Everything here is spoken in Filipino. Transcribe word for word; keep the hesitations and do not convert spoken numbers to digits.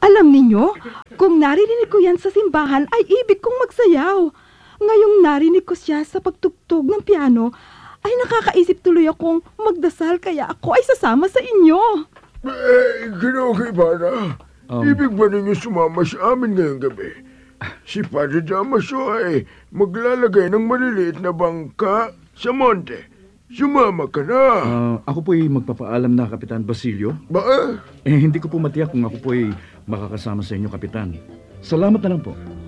Alam ninyo, kung narinig ko yan sa simbahan ay ibig kong magsayaw. Ngayong narinig ko siya sa pagtugtog ng piano, ay nakakaisip tuloy akong magdasal kaya ako ay sasama sa inyo. Eh, Ginoong Ibarra, Um, ibig ba ninyo sumama sa amin ngayong gabi? Si Padre Damaso ay maglalagay ng maliliit na bangka sa monte. Sumama ka na. ah, ako po'y magpapaalam na, Kapitan Basilio. Ba? Eh, hindi ko po matiyak kung ako po'y makakasama sa inyo, Kapitan. Salamat na lang po.